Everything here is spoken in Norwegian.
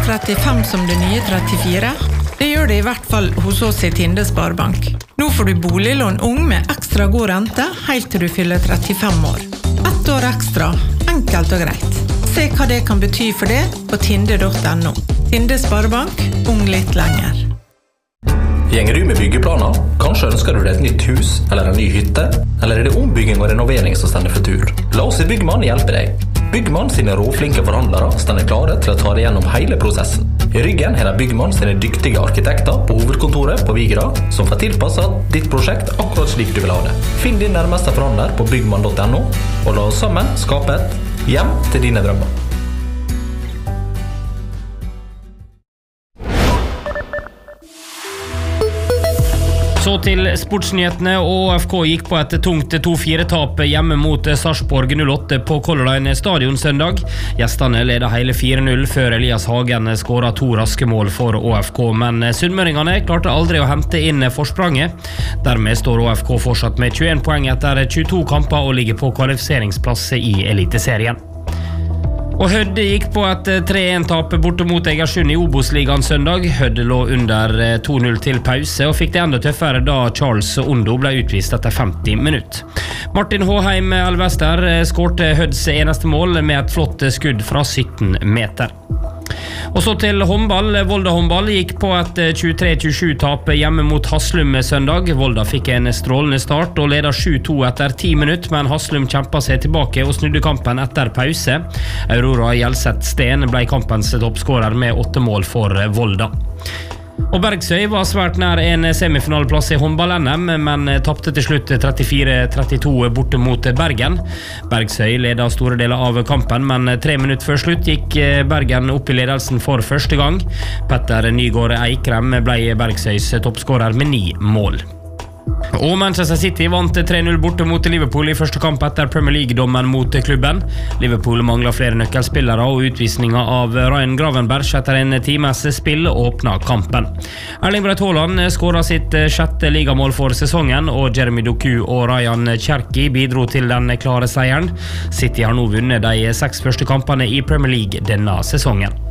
35 som det nye 34? Det gjør det i hvert fall hos oss i Tinde Sparebank. Nå får du boliglån ung med ekstra god rente helt til du fyller 35 år. 1 år ekstra, enkelt og greit. Se hva det kan bety for det på tinde.no. Tinde Sparebank, ung litt lenger. Gjenger du med byggeplaner? Kanskje ønsker du deg et nytt hus eller en ny hytte? Eller er det ombygging og renovering som stender for tur? La oss i Byggmann hjelpe deg. Byggmann sine råflinke forhandlere stender klare til å ta deg gjennom hele prosessen. I ryggen er det Byggmann sine dyktige arkitekter på hovedkontoret på Vigra som får tilpasset ditt prosjekt akkurat slik du vil ha det. Finn din nærmeste forhandler på byggmann.no og la oss sammen skape et hjem til dine drømmer. Så til sportsnyhetene, og ÅFK gikk på et tungt 2-4-tap hjemme mot Sarpsborg 08 på Color Line stadion søndag. Gjestene ledet hele 4-0 før Elias Hagen skåret 2 raske mål for ÅFK, men sunnmøringene klarte aldri å hente inn forspranget. Dermed står ÅFK fortsatt med 21 poeng etter 22 kamper og ligger på kvalifiseringsplass i Eliteserien. Og Hødd gikk på et 3-1-tap borte mot Egersund i Obos-ligaen søndag. Hødd lå under 2-0 til pause og fikk det enda tøffere da Charles Ondo ble utvist etter 50 minutter. Martin Håheim Alvester skårte Hødds eneste mål med et flott skudd fra 17 meter. Og så til håndball. Volda håndball gikk på et 23-27-tap hjemme mot Haslum søndag. Volda fikk en strålende start og ledet 7-2 etter 10 minutter, men Haslum kjempet seg tilbake og snudde kampen etter pause. Aurora Gjelseth Sten ble kampens toppskårer med 8 mål for Volda. Og Bergsøy var svært nær en semifinaleplass i håndball-NM, men tappte til slutt 34-32 borte mot Bergen. Bergsøy ledet store deler av kampen, men 3 minutter før slutt gikk Bergen opp i ledelsen for første gang. Petter Nygaard Eikrem ble Bergsøys toppskårer med 9 mål. Og Manchester City vant 3-0 borte mot Liverpool i første kamp etter Premier League-dommen mot klubben. Liverpool mangler flere nøkkelspillere, og utvisningen av Ryan Gravenberg etter en times spill åpnet kampen. Erling Braut Haaland skåret sitt 6. ligamål for sesongen, og Jeremy Doku og Ryan Cherki bidro til den klare seieren. City har nå vunnet de 6 første kampene i Premier League denne sesongen.